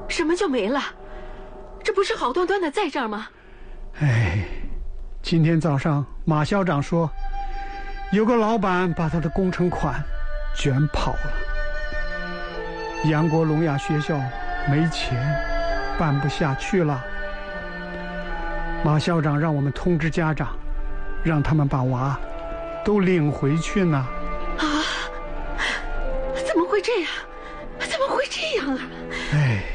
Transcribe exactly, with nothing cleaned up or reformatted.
什么就没了？这不是好端端的在这儿吗？ 哎，今天早上马校长说，有个老板把他的工程款卷跑了。杨国聋哑学校没钱，办不下去了。马校长让我们通知家长，让他们把娃都领回去呢。 啊！怎么会这样？怎么会这样啊？ 哎，